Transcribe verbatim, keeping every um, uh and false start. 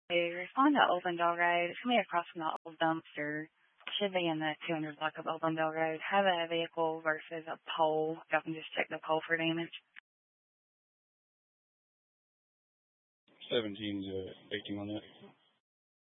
Hey, respond to Oldendale Road. It's coming across from the old dumpster. Should be in the two hundred block of Oldendale Road. Have a vehicle versus a pole. Y'all can just check the pole for damage. seventeen's uh, eighteen on that.